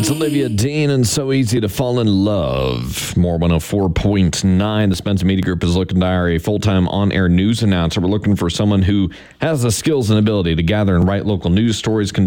It's Olivia Dean and So Easy to Fall in Love. More 104.9. The Spencer Media Group is looking to hire a full-time on-air news announcer. We're looking for someone who has the skills and ability to gather and write local news stories, conduct